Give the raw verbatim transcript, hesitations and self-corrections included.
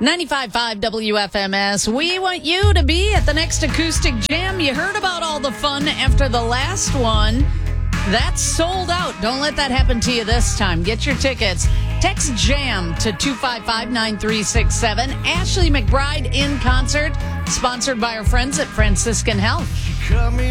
ninety-five point five W F M S. We want you to be at the next acoustic jam. You heard about all the fun after the last one. That's sold out. Don't let that happen to you this time. Get your tickets. Text JAM to two five five nine three six seven. Ashley McBryde in concert, sponsored by our friends at Franciscan Health.